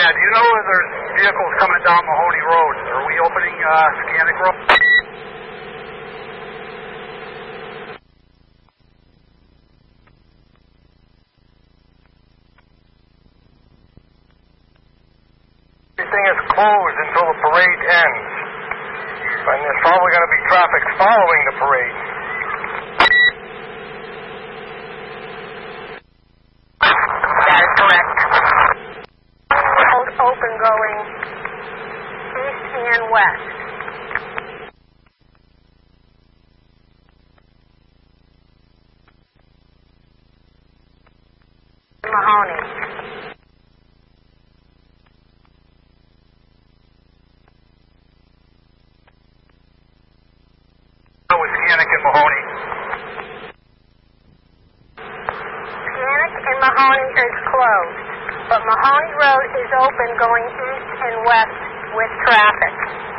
Yeah, do you know if there's vehicles coming down Mahoney Road? Are we opening Scannick Road? Everything is closed until the parade ends. And there's probably going to be traffic following the parade. That is correct. Open going east and west. Mahoney. With Scannick and Mahoney. Scannick and Mahoney is closed, but Mahoney Road is open going east and west with traffic.